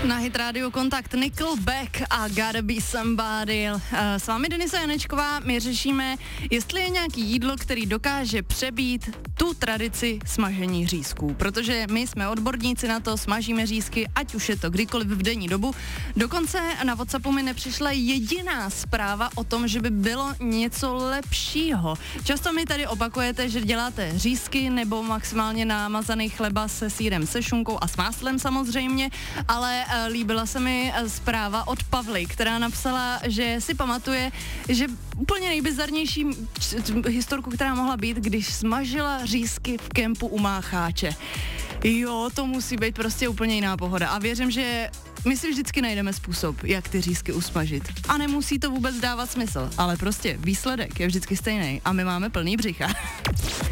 Na Hit Radio Kontakt Nickelback a Gotta Be Somebody. S vámi Denisa Janečková, my řešíme, jestli je nějaký jídlo, který dokáže přebít tu tradici smažení řízků. Protože my jsme odborníci na to, smažíme řízky, ať už je to kdykoliv v denní dobu. Dokonce na WhatsAppu mi nepřišla jediná zpráva o tom, že by bylo něco lepšího. Často mi tady opakujete, že děláte řízky nebo maximálně namazaný chleba se sýrem, se šunkou a s máslem samozřejmě, ale líbila se mi zpráva od Pavly, která napsala, že si pamatuje, že úplně nejbizarnější historku, která mohla být, když smažila řízky v kempu u Mácháče. Jo, to musí být prostě úplně jiná pohoda a věřím, že my si vždycky najdeme způsob, jak ty řízky usmažit. A nemusí to vůbec dávat smysl, ale prostě výsledek je vždycky stejný a my máme plný břicha.